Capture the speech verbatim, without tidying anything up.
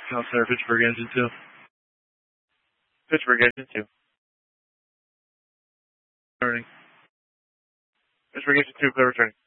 South Center, Pittsburgh Engine two. Pittsburgh Engine two. Returning. Pittsburgh Engine two, clear returning.